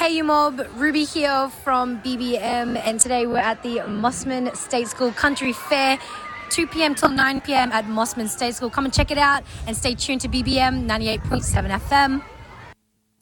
Hey you mob, Ruby here from BBM, and today we're at the Mosman State School Country Fair, 2 p.m. till 9 p.m. at Mosman State School. Come and check it out and stay tuned to BBM 98.7 FM.